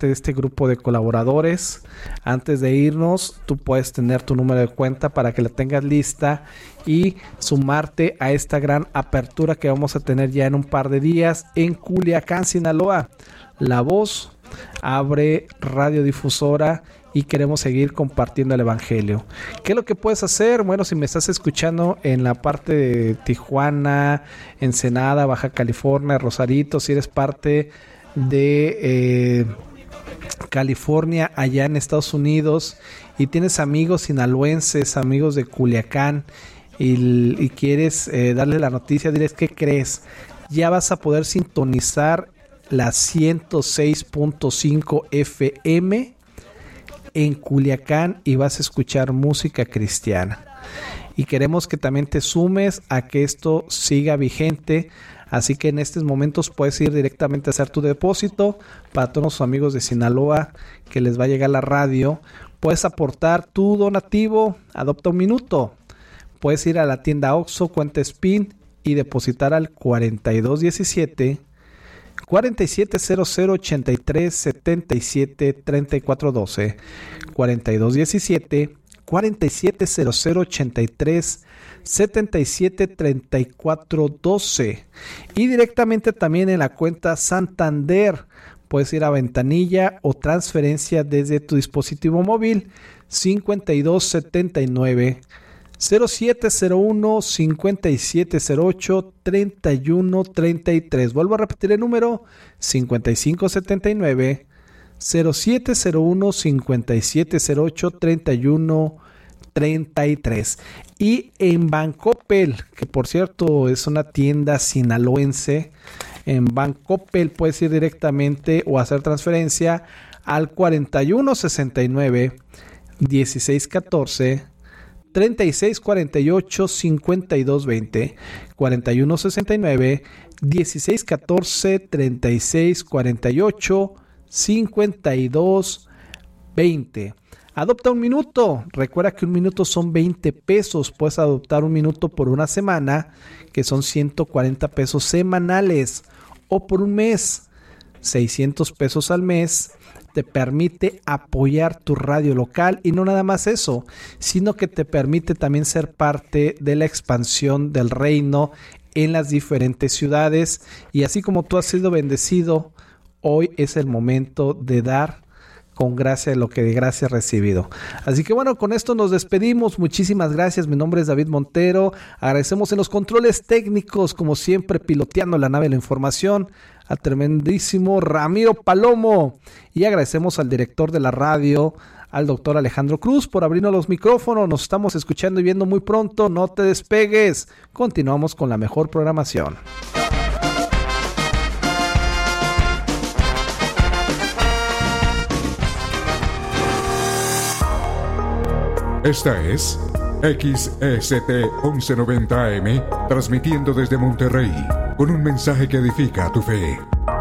parte de este grupo de colaboradores. Antes de irnos, tú puedes tener tu número de cuenta para que la tengas lista y sumarte a esta gran apertura que vamos a tener ya en un par de días en Culiacán, Sinaloa. La Voz abre radiodifusora y queremos seguir compartiendo el evangelio. ¿Qué es lo que puedes hacer? Bueno, si me estás escuchando en la parte de Tijuana, Ensenada, Baja California, Rosarito, si eres parte de California, allá en Estados Unidos, y tienes amigos sinaloenses, amigos de Culiacán, y quieres darle la noticia, diles, ¿qué crees? Ya vas a poder sintonizar la 106.5 FM en Culiacán y vas a escuchar música cristiana. Y queremos que también te sumes a que esto siga vigente. Así que en estos momentos puedes ir directamente a hacer tu depósito. Para todos los amigos de Sinaloa que les va a llegar la radio, puedes aportar tu donativo. Adopta un minuto. Puedes ir a la tienda Oxxo, cuenta Spin y depositar al 4217 4700 83 77 34 12 4217 4700 83 77 34 12 y directamente también en la cuenta Santander puedes ir a ventanilla o transferencia desde tu dispositivo móvil 5279 0701 5708 3133. Vuelvo a repetir el número 5579 0701 5708 3133. Y en Bancoppel, que por cierto es una tienda sinaloense, en Bancoppel puedes ir directamente o hacer transferencia al 4169 1614 3648 5220 4169 1614 3648 5220. Adopta un minuto. Recuerda que un minuto son 20 pesos. Puedes adoptar un minuto por una semana, que son 140 pesos semanales, o por un mes, 600 pesos al mes. Te permite apoyar tu radio local y no nada más eso, sino que te permite también ser parte de la expansión del reino en las diferentes ciudades. Y así como tú has sido bendecido, hoy es el momento de dar con gracia lo que de gracia has recibido. Así que bueno, con esto nos despedimos. Muchísimas gracias. Mi nombre es David Montero. Agradecemos en los controles técnicos, como siempre, piloteando la nave de la información, al tremendísimo Ramiro Palomo, y agradecemos al director de la radio, al doctor Alejandro Cruz, por abrirnos los micrófonos. Nos estamos escuchando y viendo muy pronto. No te despegues. Continuamos con la mejor programación. Esta es XEST 1190 AM, transmitiendo desde Monterrey, con un mensaje que edifica tu fe.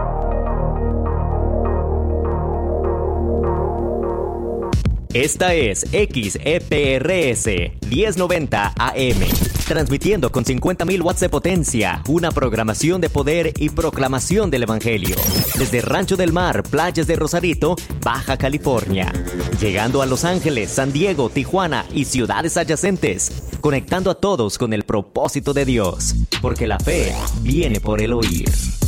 Esta es XEPRS 1090 AM, transmitiendo con 50,000 watts de potencia, una programación de poder y proclamación del Evangelio. Desde Rancho del Mar, playas de Rosarito, Baja California. Llegando a Los Ángeles, San Diego, Tijuana y ciudades adyacentes. Conectando a todos con el propósito de Dios. Porque la fe viene por el oír.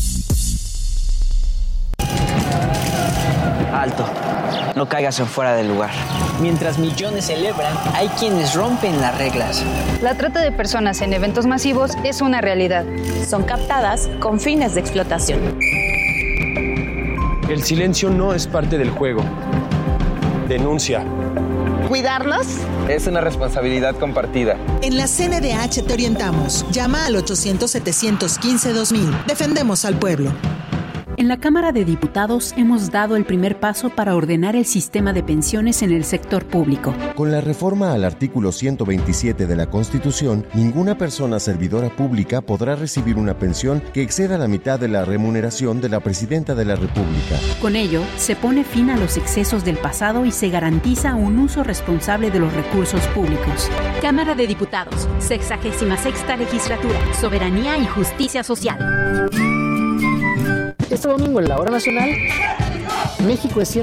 Alto. No caigas en fuera del lugar. Mientras millones celebran, hay quienes rompen las reglas. La trata de personas en eventos masivos es una realidad. Son captadas con fines de explotación. El silencio no es parte del juego. Denuncia. ¿Cuidarlos? Es una responsabilidad compartida. En la CNDH te orientamos. Llama al 800-715-2000. Defendemos al pueblo. En la Cámara de Diputados hemos dado el primer paso para ordenar el sistema de pensiones en el sector público. Con la reforma al artículo 127 de la Constitución, ninguna persona servidora pública podrá recibir una pensión que exceda la mitad de la remuneración de la Presidenta de la República. Con ello, se pone fin a los excesos del pasado y se garantiza un uso responsable de los recursos públicos. Cámara de Diputados, 66ª Legislatura, Soberanía y Justicia Social. Este domingo en la Hora Nacional, México es